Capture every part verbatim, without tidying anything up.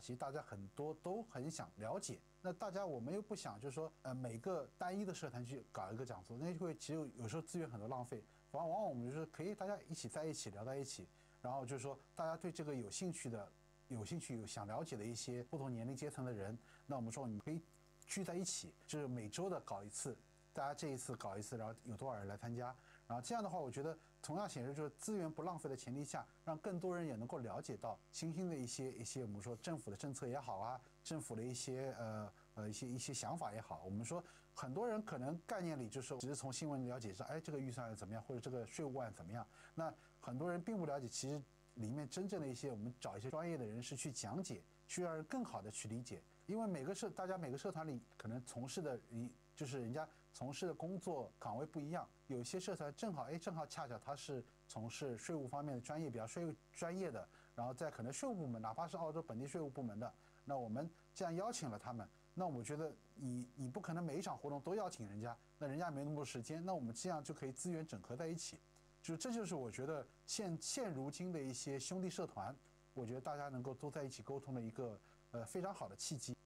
其实大家很多都很想了解。那大家我们又不想就是说，呃，每个单一的社团去搞一个讲座，那就会其实有时候资源很多浪费。往往往我们就是可以大家一起在一起聊在一起，然后就是说大家对这个有兴趣的、有兴趣有想了解的一些不同年龄阶层的人，那我们说你可以聚在一起，就是每周的搞一次。大家这一次搞一次，然后有多少人来参加？然后这样的话，我觉得同样显示就是资源不浪费的前提下，让更多人也能够了解到新兴的一些一些我们说政府的政策也好啊，政府的一些呃呃一些一些想法也好。我们说很多人可能概念里就是只是从新闻了解说，哎，这个预算怎么样，或者这个税务案怎么样。那很多人并不了解，其实里面真正的一些我们找一些专业的人士去讲解，去让人更好的去理解。因为每个社大家每个社团里可能从事的一就是人家从事的工作岗位不一样，有一些社团正好哎正好恰巧他是从事税务方面的专业，比较税务专业的，然后在可能税务部门，哪怕是澳洲本地税务部门的，那我们这样邀请了他们，那我觉得你你不可能每一场活动都邀请人家，那人家没那么多时间，那我们这样就可以资源整合在一起，就这就是我觉得现现如今的一些兄弟社团，我觉得大家能够都在一起沟通的一个呃非常好的契机。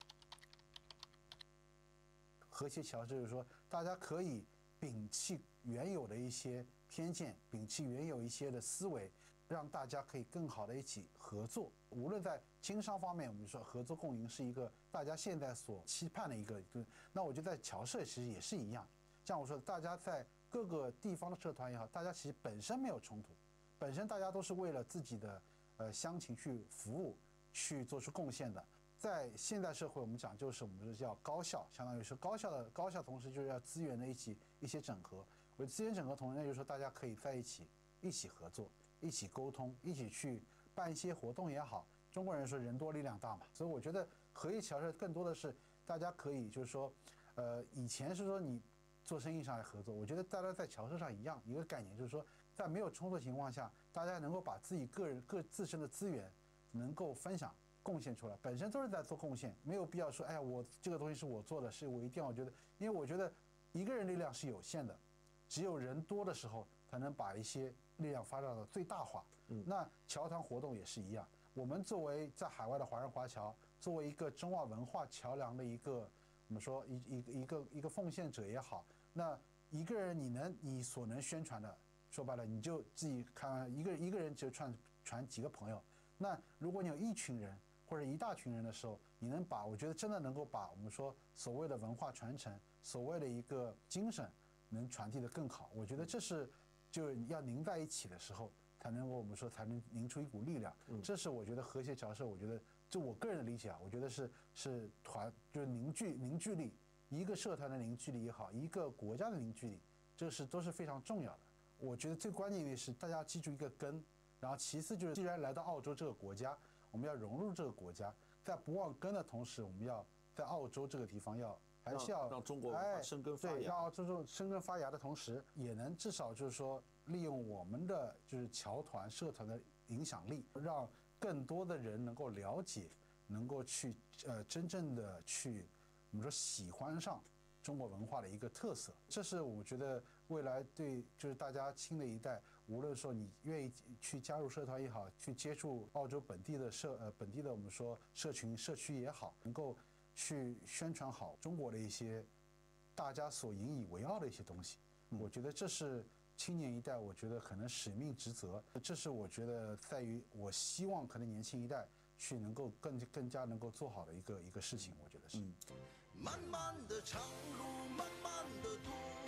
和谐桥就是说，大家可以摒弃原有的一些偏见，摒弃原有一些的思维，让大家可以更好的一起合作。无论在经商方面，我们说合作共赢是一个大家现在所期盼的一个。那我觉得在侨社其实也是一样，像我说的，大家在各个地方的社团也好，大家其实本身没有冲突，本身大家都是为了自己的呃乡情去服务，去做出贡献的。在现代社会，我们讲究是我们是叫高效，相当于是高效的高效，同时就是要资源的一起一些整合。我资源整合同时，那就是说大家可以在一起一起合作，一起沟通，一起去办一些活动也好。中国人说人多力量大嘛，所以我觉得合一侨社更多的是大家可以就是说，呃，以前是说你做生意上来合作，我觉得大家在侨社上一样一个概念，就是说在没有冲突的情况下，大家能够把自己个人各自身的资源能够分享。贡献出来，本身都是在做贡献，没有必要说，哎呀，我这个东西是我做的，是我一定要觉得，因为我觉得一个人力量是有限的，只有人多的时候才能把一些力量发展到最大化。嗯，那侨团活动也是一样，我们作为在海外的华人华侨，作为一个中澳文化桥梁的一个，我们说一一个一个一个奉献者也好，那一个人你能你所能宣传的，说白了你就自己看，一个一个人只传传几个朋友，那如果你有一群人。或者一大群人的时候，你能把我觉得真的能够把我们说所谓的文化传承，所谓的一个精神，能传递得更好。我觉得这是就要凝在一起的时候，才能够我们说才能凝出一股力量。这是我觉得和谐侨社，我觉得就我个人的理解啊，我觉得是是团就是凝聚凝聚力，一个社团的凝聚力也好，一个国家的凝聚力，这是都是非常重要的。我觉得最关键的是大家要记住一个根，然后其次就是既然来到澳洲这个国家。我们要融入这个国家，在不忘根的同时，我们要在澳洲这个地方要还是要让中国文化生根发芽， 对，让澳洲生根发芽的同时，也能至少就是说利用我们的就是侨团社团的影响力，让更多的人能够了解，能够去呃真正的去我们说喜欢上中国文化的一个特色，这是我觉得未来对就是大家新的一代，无论说你愿意去加入社团也好，去接触澳洲本地的社呃本地的我们说社群社区也好，能够去宣传好中国的一些大家所引以为傲的一些东西。我觉得这是青年一代，我觉得可能使命职责，这是我觉得在于我希望可能年轻一代。去能够更更加能够做好的一个一个事情，我觉得是。 漫漫的长路，漫漫的途。